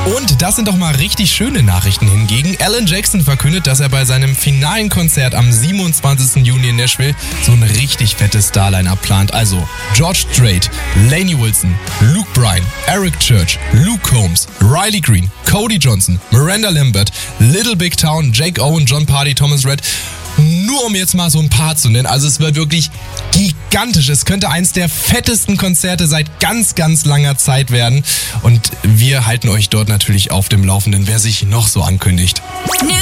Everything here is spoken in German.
Und das sind doch mal richtig schöne Nachrichten hingegen. Alan Jackson verkündet, dass er bei seinem finalen Konzert am 27. Juni in Nashville so ein richtig fettes Star-Line-Up plant. Also George Strait, Lainey Wilson, Luke Bryan, Eric Church, Luke Combs, Riley Green, Cody Johnson, Miranda Lambert, Little Big Town, Jake Owen, John Party, Thomas Rhett. Nur um jetzt mal so ein paar zu nennen. Also es wird wirklich gigantisch. Es könnte eins der fettesten Konzerte seit ganz, ganz langer Zeit werden. Und wir halten euch dort natürlich auf dem Laufenden, wer sich noch so ankündigt.